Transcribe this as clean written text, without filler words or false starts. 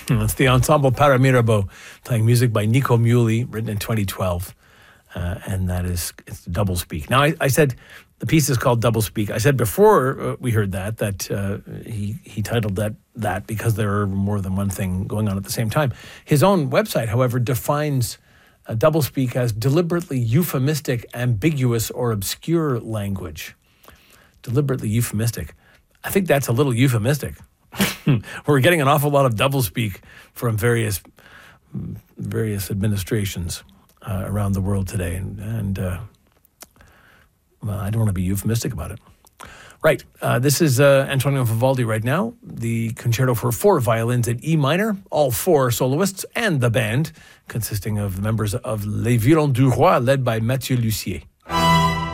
It's the Ensemble Paramirabeau playing music by Nico Muhly, written in 2012. And it's Double Speak. Now, I said the piece is called Double Speak. I said before we heard that he titled that because there are more than one thing going on at the same time. His own website, however, defines double speak as deliberately euphemistic, ambiguous, or obscure language. Deliberately euphemistic. I think that's a little euphemistic. We're getting an awful lot of double speak from various administrations around the world today, and I don't want to be euphemistic about it. Right, this is Antonio Vivaldi right now, the Concerto for 4 violins in E minor, all 4 soloists, and the band, consisting of the members of Les Violons du Roi, led by Mathieu Lussier.